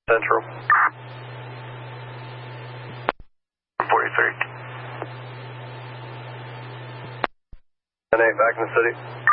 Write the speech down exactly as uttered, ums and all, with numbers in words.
Central. forty-three. ten eight, back in the city.